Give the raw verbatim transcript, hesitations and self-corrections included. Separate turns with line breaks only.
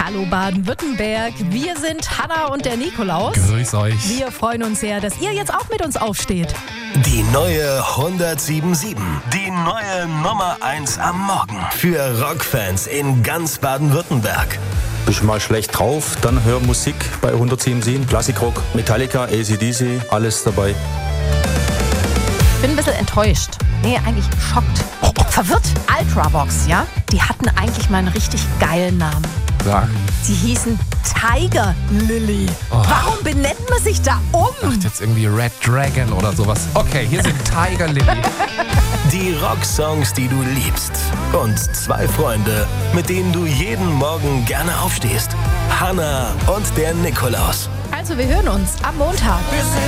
Hallo Baden-Württemberg, wir sind Hanna und der Nikolaus.
Grüß euch.
Wir freuen uns sehr, dass ihr jetzt auch mit uns aufsteht.
Die neue hundertsieben Komma sieben. Die neue Nummer eins am Morgen. Für Rockfans in ganz Baden-Württemberg.
Bist du mal schlecht drauf, dann hör Musik bei hundertsieben Komma sieben. Klassikrock, Metallica, A C D C, alles dabei.
Ich bin ein bisschen enttäuscht. Nee, eigentlich schockt. Verwirrt. Ultravox, ja? Die hatten eigentlich mal einen richtig geilen Namen.
Sag.
Sie hießen Tiger Lily.
Oh.
Warum benennt man sich da um?
Dachte jetzt irgendwie Red Dragon oder sowas. Okay, hier sind Tiger Lily.
Die Rocksongs, die du liebst. Und zwei Freunde, mit denen du jeden Morgen gerne aufstehst. Hanna und der Nikolaus.
Also, wir hören uns am Montag.
Wir sind